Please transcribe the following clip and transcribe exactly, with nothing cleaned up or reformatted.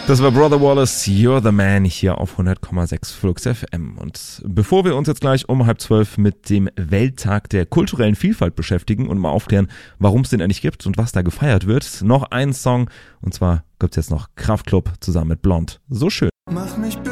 Das war Brother Wallace, You're the Man, hier auf hundert Komma sechs Flux F M. Und bevor wir uns jetzt gleich um halb zwölf mit dem Welttag der kulturellen Vielfalt beschäftigen und mal aufklären, warum es den eigentlich gibt und was da gefeiert wird, noch ein Song. Und zwar gibt's jetzt noch Kraftklub zusammen mit Blond. So schön. Mach mich